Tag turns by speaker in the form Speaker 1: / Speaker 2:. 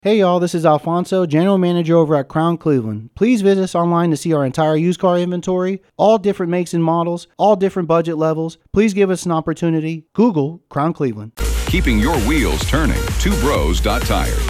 Speaker 1: Hey y'all, this is Alfonso, General Manager over at Crown Cleveland. Please visit us online to see our entire used car inventory, all different makes and models, all different budget levels. Please give us an opportunity. Google Crown Cleveland.
Speaker 2: Keeping your wheels turning. Twobros.tires.